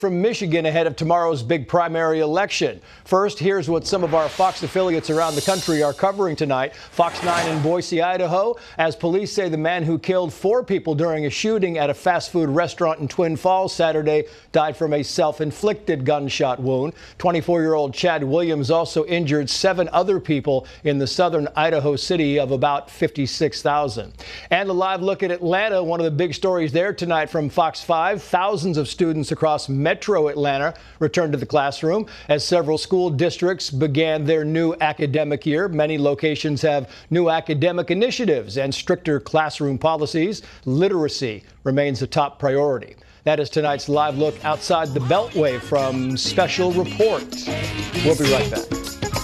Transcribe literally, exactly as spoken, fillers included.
From Michigan ahead of tomorrow's big primary election. First, here's what some of our Fox affiliates around the country are covering tonight. Fox nine in Boise, Idaho, as police say the man who killed four people during a shooting at a fast food restaurant in Twin Falls Saturday died from a self-inflicted gunshot wound. twenty-four-year-old Chad Williams also injured seven other people in the southern Idaho city of about fifty-six thousand. And a live look at Atlanta, one of the big stories there tonight from Fox five. Thousands of students across Metro Atlanta returned to the classroom as several school districts began their new academic year. Many locations have new academic initiatives and stricter classroom policies. Literacy remains a top priority. That is tonight's live look outside the Beltway from Special Report. We'll be right back.